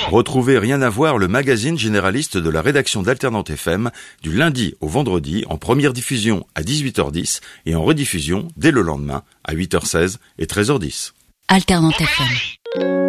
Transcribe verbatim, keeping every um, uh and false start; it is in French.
Retrouvez Rien à voir, le magazine généraliste de la rédaction d'Alternante F M, du lundi au vendredi, en première diffusion à dix-huit heures dix et en rediffusion dès le lendemain à huit heures seize et treize heures dix. Alternante F M.